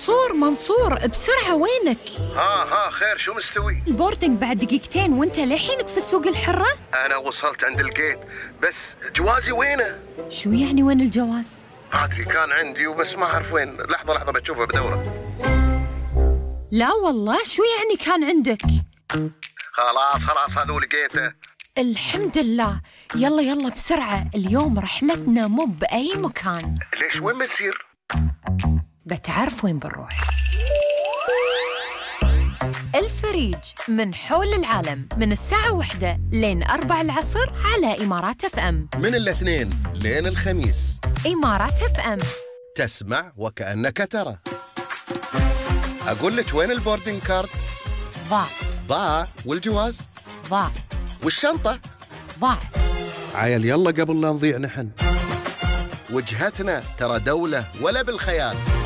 منصور بسرعة وينك؟ ها خير، شو مستوي؟ البوردنج بعد دقيقتين وانت لحينك في السوق الحرة؟ أنا وصلت عند الجيت، بس جوازي وينه؟ شو يعني وين الجواز؟ ما أدري، كان عندي وبس ما أعرف وين. لحظة بتشوفه بدورة. لا والله، شو يعني كان عندك؟ خلاص هذول لقيته. الحمد لله. يلا بسرعة، اليوم رحلتنا مو بأي مكان. ليش، وين بنسير؟ بتعرف وين بنروح؟ الفريج من حول العالم من الساعة 1 لين 4 العصر على إمارات FM. من الاثنين لين الخميس. إمارات FM. تسمع وكأنك ترى. أقول لك وين البوردنج كارد؟ ضاع. والجواز؟ ضاع. والشنطة؟ ضاع. عيل يلا قبل لا نضيع نحن. وجهتنا ترى دولة ولا بالخيال.